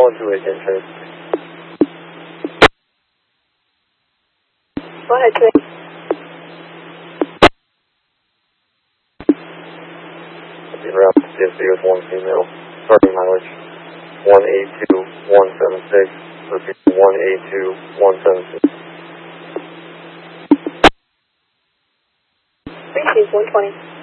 218 Trans. Go ahead, 218. Route to CSB with 1 female. Starting mileage 182176. Repeat 182176. Receive 120.